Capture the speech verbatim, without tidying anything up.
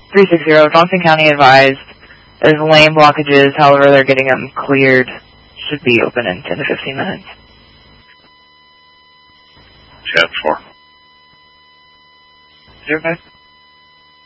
three sixty, Johnson County advised there's lane blockages, however they're getting them cleared. Should be open in ten to fifteen minutes. Chat four. Zero five.